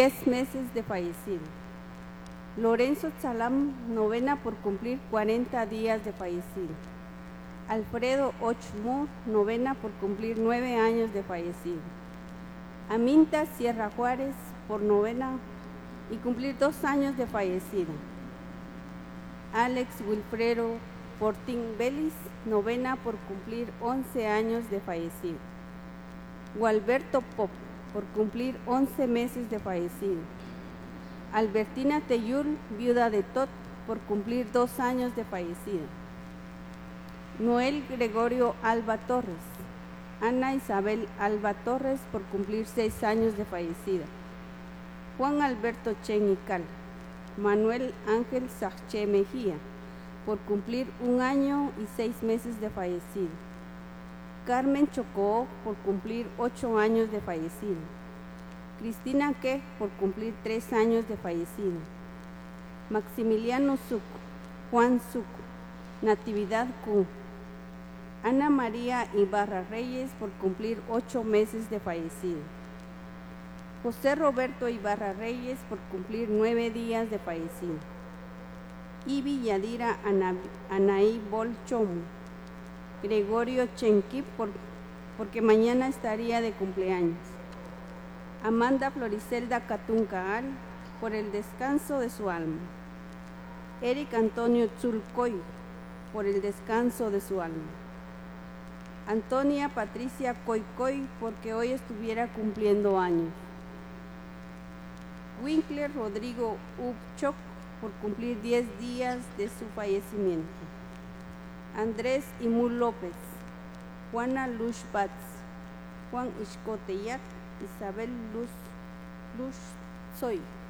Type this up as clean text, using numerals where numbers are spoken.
10 meses de fallecido. Lorenzo Chalam, novena por cumplir 40 días de fallecido. Alfredo Ochmo, novena por cumplir 9 años de fallecido. Aminta Sierra Juárez, por novena y cumplir 2 años de fallecida. Alex Wilfredo Portín Vélez, novena por cumplir 11 años de fallecido. Gualberto Pop, por cumplir 11 meses de fallecido. Albertina Teyul, viuda de Tot, por cumplir 2 años de fallecida. Noel Gregorio Alba Torres. Ana Isabel Alba Torres, por cumplir 6 años de fallecida. Juan Alberto Chenical. Manuel Ángel Saché Mejía, por cumplir 1 año y 6 meses de fallecido. Carmen Chocó, por cumplir 8 años de fallecido. Cristina Que, por cumplir 3 años de fallecido. Maximiliano Suco, Juan Suco, Natividad Q. Ana María Ibarra Reyes, por cumplir 8 meses de fallecido. José Roberto Ibarra Reyes, por cumplir 9 días de fallecido. Ibi Yadira Anaí Bolchomo. Gregorio Chenquip, porque mañana estaría de cumpleaños. Amanda Floricelda Catuncaal, por el descanso de su alma. Eric Antonio Tzulcoy, por el descanso de su alma. Antonia Patricia Coicoy, porque hoy estuviera cumpliendo años. Winkler Rodrigo Upchoc, por cumplir 10 días de su fallecimiento. Andrés Imul López, Juana Luz Batz, Juan Ixcoteyac, Isabel Luz Soy.